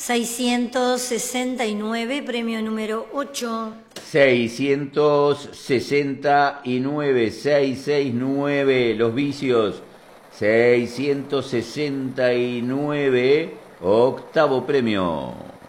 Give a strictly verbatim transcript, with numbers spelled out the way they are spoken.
seiscientos sesenta y nueve, premio número ocho. seiscientos sesenta y nueve, seiscientos sesenta y nueve, los vicios. seiscientos sesenta y nueve, octavo premio.